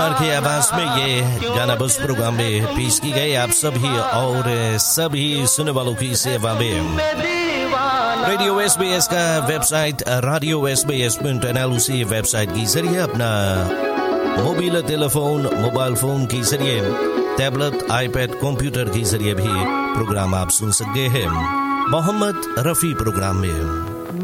की आवाज में ये गाना बस प्रोग्राम में पेश की गई आप सभी और सभी सुनने वालों की सेवा में। रेडियो SBS का वेबसाइट radiosbs.nl उसी वेबसाइट के जरिए अपना मोबाइल टेलीफोन मोबाइल फोन के जरिए टैबलेट आईपैड कंप्यूटर के जरिए भी प्रोग्राम आप सुन सकते हैं। मोहम्मद रफी प्रोग्राम में।